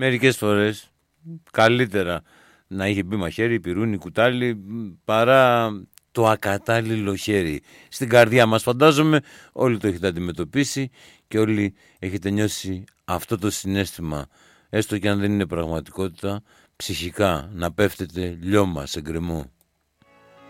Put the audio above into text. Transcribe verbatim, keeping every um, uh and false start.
μερικές φορές καλύτερα να είχε μπει μαχαίρι, πυρούνι, κουτάλι παρά το ακατάλληλο χέρι. Στην καρδιά μας φαντάζομαι όλοι το έχετε αντιμετωπίσει και όλοι έχετε νιώσει αυτό το συναίσθημα, έστω και αν δεν είναι πραγματικότητα, ψυχικά να πέφτετε λιώμα σε γκρεμό.